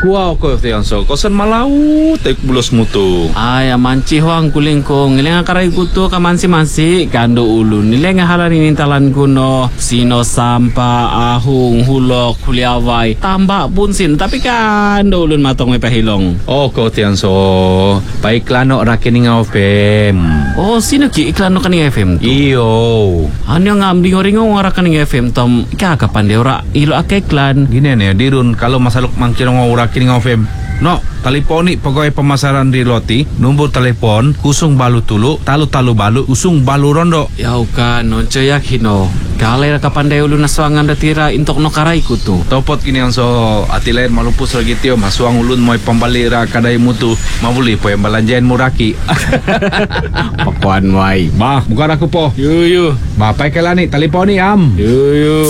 Wow ko tiyan so kosan malau tek bulos mutu. Ay, manci hoang kuling ko. Ngiling akaray kuto ka mansi kando ulun. Nileng halan inintalan kuno sino sampa ahung hulok kuliaway. Tambak punsin tapi kando ulun matong may pahilong. Oh ko tiyan so paiklano rakining FM. Oh, sino ki iklan no kaning FM tu? Iyo. Ano nga ringo ngara kaning FM tom ikakapan de ora ilo ake iklan. Gini nih dirun kalau masaluk mangkirong rakining FM. No, teleponi pegawai pemasaran di Loti, nombor telepon kusung balu tulu, talu balu, usung balu rondo. Yau ka nonco yakino. Kalai kapandai ulun naswangan datira intok no karai kutu. Topot kini yang so atilain malupus lagi tio masuang ulun moy pembalira kadai mutu mabuli po yang balanjain muraki. Pakuan wai. Bah, bukan aku po. Yu. Bah, pai kelani teleponi am. Yu.